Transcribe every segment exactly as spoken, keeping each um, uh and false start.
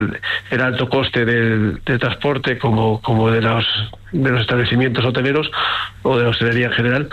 el alto coste del, del transporte como, como de los de los establecimientos hoteleros o de la hostelería en general,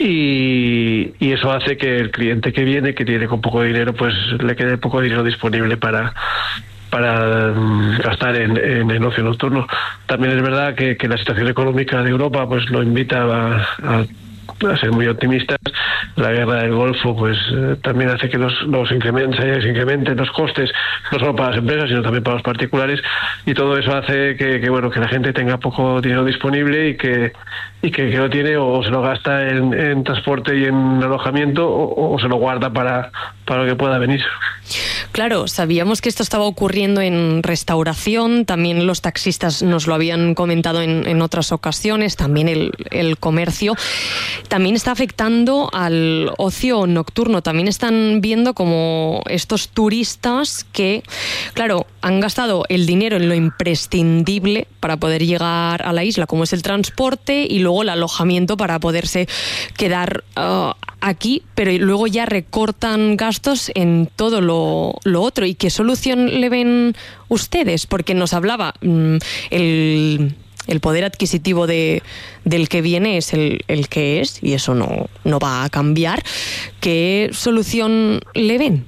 y, y eso hace que el cliente que viene, que tiene con poco dinero, pues le quede poco dinero disponible para para gastar en, en el ocio nocturno. También es verdad que, que la situación económica de Europa pues lo invita a, a a ser muy optimistas. La guerra del Golfo pues eh, también hace que los, los incrementen, se incrementen los costes, no solo para las empresas sino también para los particulares, y todo eso hace que, que bueno que la gente tenga poco dinero disponible y que y que, que lo tiene o se lo gasta en, en transporte y en alojamiento o, o se lo guarda para, para lo que pueda venir. Claro, sabíamos que esto estaba ocurriendo en restauración, también los taxistas nos lo habían comentado en, en otras ocasiones, también el, el comercio. También está afectando al ocio nocturno. También están viendo como estos turistas que, claro, han gastado el dinero en lo imprescindible para poder llegar a la isla, como es el transporte y luego el alojamiento para poderse quedar uh, aquí, pero luego ya recortan gastos en todo lo, lo otro. ¿Y qué solución le ven ustedes? Porque nos hablaba mmm, el... el poder adquisitivo de, del que viene es el, el que es, y eso no, no va a cambiar. ¿Qué solución le ven?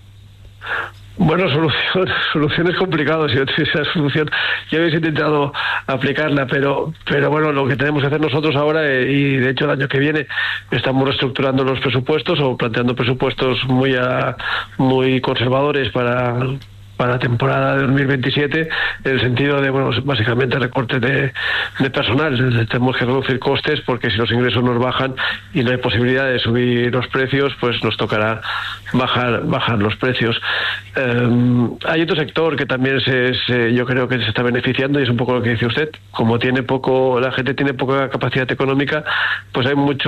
Bueno, solución, solución es complicado. Si no tuviese esa solución, ya habéis intentado aplicarla, pero pero bueno, lo que tenemos que hacer nosotros ahora, eh, y de hecho el año que viene estamos reestructurando los presupuestos o planteando presupuestos muy a, muy conservadores para para la temporada de dos mil veintisiete, en el sentido de, bueno, básicamente recortes de, de personal. Tenemos que reducir costes porque si los ingresos nos bajan y no hay posibilidad de subir los precios, pues nos tocará bajar bajar los precios. Eh, hay otro sector que también se, se, yo creo que se está beneficiando, y es un poco lo que dice usted. Como tiene poco, la gente tiene poca capacidad económica, pues hay mucho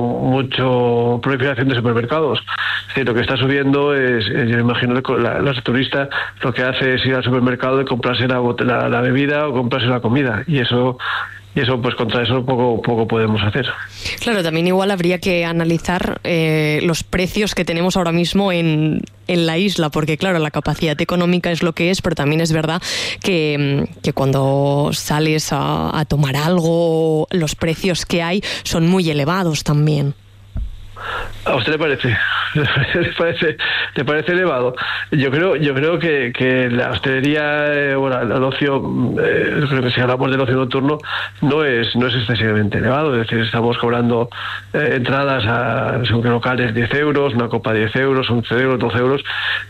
mucho proliferación de supermercados. Es decir, lo que está subiendo es, es yo me imagino, la, la turista lo que hace es ir al supermercado y comprarse la, la, la bebida o comprarse la comida, y eso y eso pues contra eso poco poco podemos hacer. Claro, también igual habría que analizar eh, los precios que tenemos ahora mismo en, en la isla, porque claro, la capacidad económica es lo que es, pero también es verdad que, que cuando sales a, a tomar algo, los precios que hay son muy elevados también. ¿A usted le parece? ¿Le parece, le parece elevado? Yo creo, yo creo que, que la hostelería, eh, bueno, el ocio, eh, creo que si hablamos del ocio nocturno, no es, no es excesivamente elevado. Es decir, estamos cobrando eh, entradas a según qué locales diez euros, una copa diez euros, once euros, doce euros.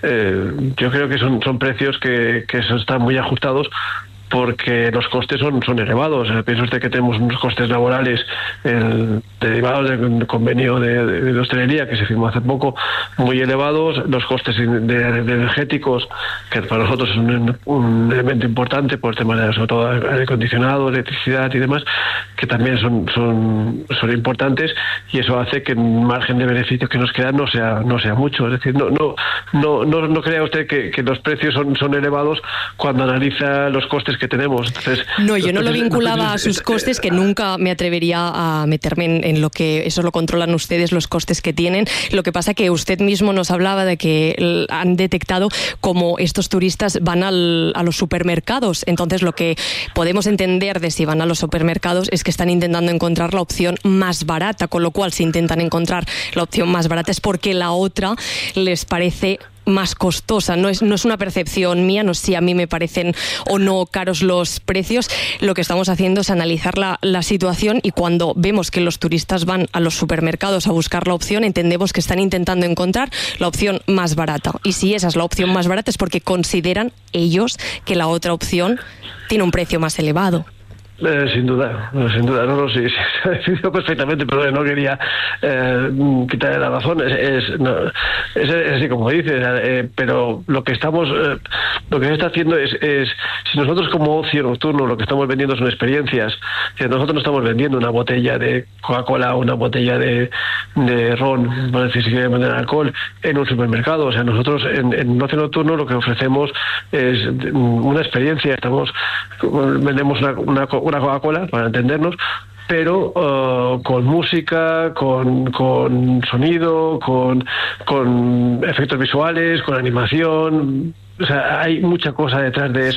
Eh, yo creo que son, son precios que, que están muy ajustados, porque los costes son, son elevados. Piensa usted que tenemos unos costes laborales el, derivados del convenio de, de, de hostelería que se firmó hace poco, muy elevados. Los costes de, de, de energéticos, que para nosotros es un, un elemento importante por el tema de, sobre todo, aire acondicionado, electricidad y demás, que también son, son, son importantes, y eso hace que el margen de beneficios que nos queda no sea, no sea mucho. Es decir, no, no, no, no, no crea usted que, que los precios son, son elevados cuando analiza los costes que tenemos. Entonces, no, yo no lo vinculaba a sus costes, que nunca me atrevería a meterme en, en lo que eso lo controlan ustedes, los costes que tienen. Lo que pasa que usted mismo nos hablaba de que han detectado cómo estos turistas van al, a los supermercados. Entonces, lo que podemos entender de si van a los supermercados es que están intentando encontrar la opción más barata, con lo cual si intentan encontrar la opción más barata es porque la otra les parece más costosa. No es, no es una percepción mía, no sé si a mí me parecen o no caros los precios. Lo que estamos haciendo es analizar la, la situación, y cuando vemos que los turistas van a los supermercados a buscar la opción, entendemos que están intentando encontrar la opción más barata. Y si esa es la opción más barata es porque consideran ellos que la otra opción tiene un precio más elevado. Eh, sin duda, sin duda, no, no, sí, sí, se ha decidido perfectamente, pero no quería eh, quitarle la razón. Es, es, no, es, es así como dices, eh, pero lo que estamos, eh, lo que se está haciendo es, es, si nosotros como ocio nocturno lo que estamos vendiendo son experiencias, si nosotros no estamos vendiendo una botella de Coca-Cola o una botella de, de ron, por decir, si quieren vender alcohol, en un supermercado. O sea, nosotros en, en ocio nocturno lo que ofrecemos es una experiencia. Estamos, vendemos una, una una Coca-Cola, para entendernos, pero uh, con música, con, con sonido, con, con efectos visuales, con animación. o sea, hay mucha cosa detrás de eso.